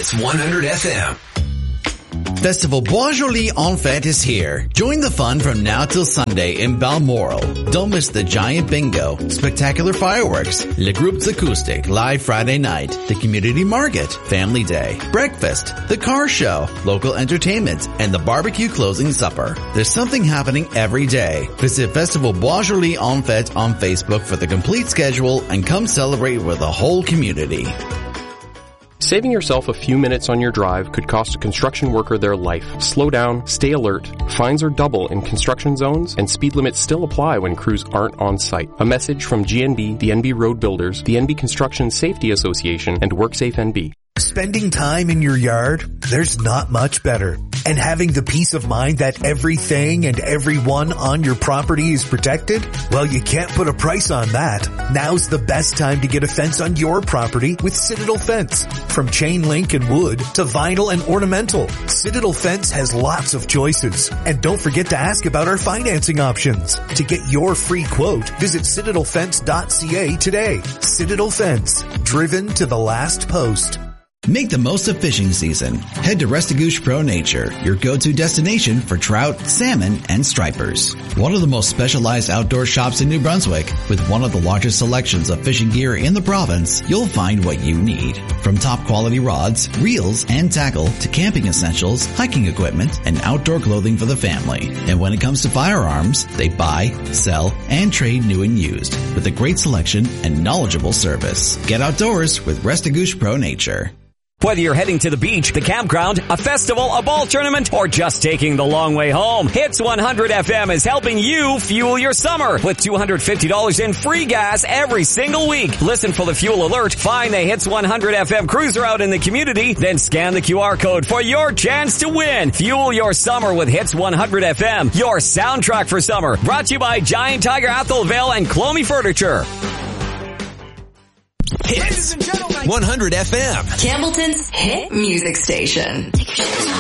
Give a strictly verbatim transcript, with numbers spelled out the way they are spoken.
Hits one hundred F M. Festival Bois Joli en Fête is here. Join the fun from now till Sunday in Balmoral. Don't miss the giant bingo, spectacular fireworks, Le Groupes Acoustic, live Friday night, the community market, family day, breakfast, the car show, local entertainment, and the barbecue closing supper. There's something happening every day. Visit Festival Bois Joli en Fête on Facebook for the complete schedule and come celebrate with the whole community. Saving yourself a few minutes on your drive could cost a construction worker their life. Slow down, stay alert. Fines are double in construction zones, and speed limits still apply when crews aren't on site. A message from G N B, the N B Road Builders, the N B Construction Safety Association, and WorkSafe N B. Spending time in your yard, there's not much better. And having the peace of mind that everything and everyone on your property is protected? Well, you can't put a price on that. Now's the best time to get a fence on your property with Citadel Fence. From chain link and wood to vinyl and ornamental, Citadel Fence has lots of choices. And don't forget to ask about our financing options. To get your free quote, visit citadel fence dot c a today. Citadel Fence, driven to the last post. Make the most of fishing season. Head to Restigouche Pro Nature, your go-to destination for trout, salmon, and stripers. One of the most specialized outdoor shops in New Brunswick, with one of the largest selections of fishing gear in the province, you'll find what you need. From top quality rods, reels, and tackle to camping essentials, hiking equipment, and outdoor clothing for the family. And when it comes to firearms, they buy, sell, and trade new and used, with a great selection and knowledgeable service. Get outdoors with Restigouche Pro Nature. Whether you're heading to the beach, the campground, a festival, a ball tournament, or just taking the long way home, Hits one hundred F M is helping you fuel your summer with two hundred fifty dollars in free gas every single week. Listen for the fuel alert, find the Hits one hundred F M cruiser out in the community, then scan the Q R code for your chance to win. Fuel your summer with Hits one hundred F M, your soundtrack for summer. Brought to you by Giant Tiger Atholvale and Clomie Furniture. Hits one hundred F M. Campbellton's hit music station.